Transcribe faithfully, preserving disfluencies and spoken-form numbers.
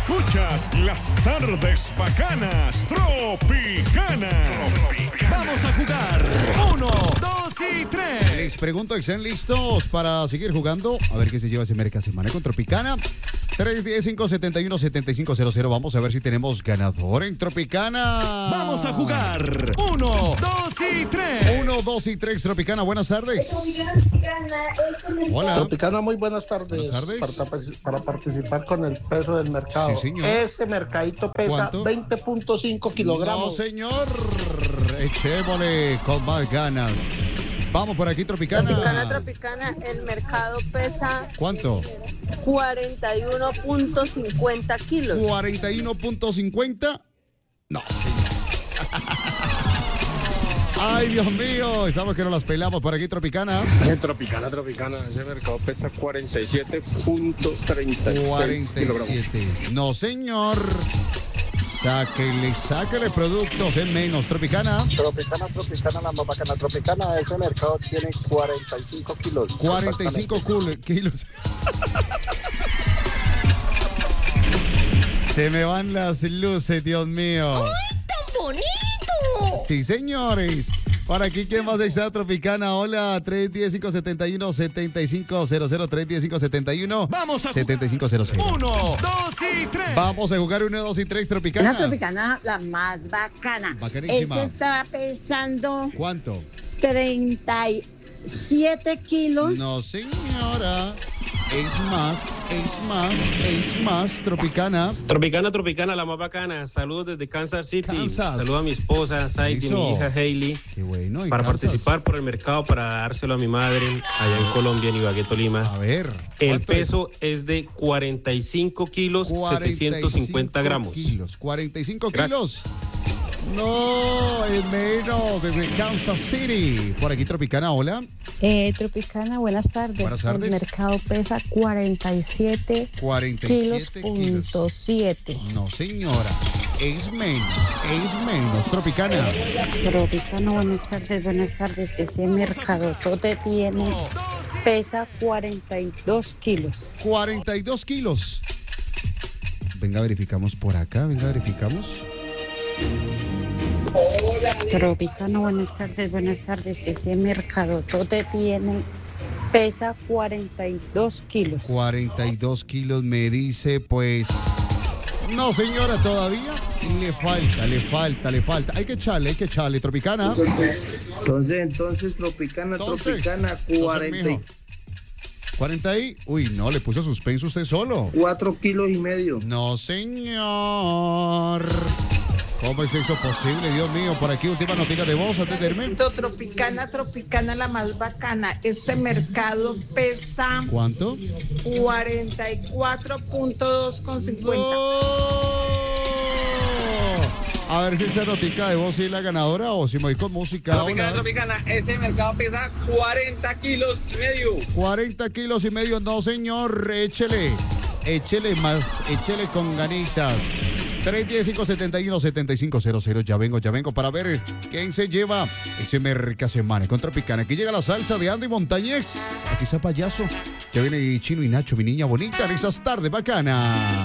Escuchas las tardes bacanas Tropicana. Vamos a jugar. Uno, dos y tres. Les pregunto, ¿están listos para seguir jugando? A ver qué se lleva ese Merca Semana con Tropicana. tres uno cero, cinco siete uno, siete cinco cero cero. Vamos a ver si tenemos ganador en Tropicana. Vamos a jugar. Uno, dos y tres. Uno, dos y tres, Tropicana. Buenas tardes. Hola. Tropicana, muy buenas tardes. Buenas tardes. Para, para participar con el peso del mercado. Sí, señor. Ese mercadito pesa ¿Cuánto? veinte punto cinco No, kilogramos. señor. Echémosle con más ganas. Vamos por aquí, Tropicana. Tropicana, Tropicana, el mercado pesa ¿Cuánto? cuarenta y uno punto cincuenta kilos. cuarenta y uno punto cincuenta. No, señor. Ay, Dios mío, estamos que no las pelamos por aquí, Tropicana. Eh, Tropicana, Tropicana, ese mercado pesa cuarenta y siete punto treinta y seis kilogramos. cuarenta y siete. No, señor. Sáquele, sáquele productos en menos, Tropicana. Tropicana, Tropicana, la más bacana. Tropicana, ese mercado tiene cuarenta y cinco kilos. cuarenta y cinco cul- kilos. Se me van las luces, Dios mío. ¡Ay, tan bonito! Sí, señores. Para aquí, ¿quién más está, Tropicana? Hola, tres uno cero, cinco siete uno, siete cinco cero cero, tres uno cero, cinco siete uno, Vamos a siete cinco cero cero. Uno, dos y tres. Vamos a jugar uno, dos y tres, Tropicana. La Tropicana, la más bacana. Bacanísima. Este estaba pesando ¿Cuánto? treinta y siete kilos. No, señora. Es más, es más, es más, Tropicana. Tropicana, Tropicana, la más bacana. Saludos desde Kansas City. Kansas. Saludos a mi esposa, Saidi, Eso. mi hija Hailey. Qué bueno. en Para Kansas. participar por el mercado, para dárselo a mi madre allá en Colombia, en Ibagué, Tolima. A ver. El ¿cuánto peso es? de cuarenta y cinco kilos, setecientos cincuenta gramos. Kilos, cuarenta y cinco Gracias. kilos. No, es menos, desde Kansas City. Por aquí, Tropicana, hola. Eh, Tropicana, buenas tardes. Buenas tardes. El mercado pesa cuarenta y siete cuarenta y siete kilos kilos. punto siete. No, señora. Es menos, es menos, Tropicana. Tropicana, buenas tardes, buenas tardes. Ese mercado tote tiene, pesa cuarenta y dos kilos. cuarenta y dos kilos. Venga, verificamos por acá, venga, verificamos. Tropicana, buenas tardes, buenas tardes. Ese mercado tote tiene, pesa cuarenta y dos kilos. cuarenta y dos kilos me dice, pues... No, señora, todavía le falta, le falta, le falta. Hay que echarle, hay que echarle, Tropicana. Entonces, entonces, Tropicana, Entonces, Tropicana, entonces, cuarenta y mijo. cuarenta y... Uy, no, le puso suspenso usted solo. cuatro kilos y medio. No, señor. ¿Cómo es eso posible? Dios mío, por aquí última noticia de voz antes de irme. Tropicana, Tropicana, la más bacana. Este mercado pesa ¿Cuánto? cuarenta y cuatro punto dos con cincuenta. A ver si esa notica de voz sí es la ganadora o si me voy con música. Tropicana, Hola. Tropicana, ese mercado pesa cuarenta kilos y medio. cuarenta kilos y medio, no señor, échele, échele más, échele con ganitas. tres uno cero, cinco siete uno, siete cinco cero cero, ya vengo, ya vengo para ver quién se lleva ese Merca Semana con Tropicana. Aquí llega la salsa de Andy Montañez, aquí está payaso, ya viene Chino y Nacho, mi niña bonita, en esas tardes bacanas.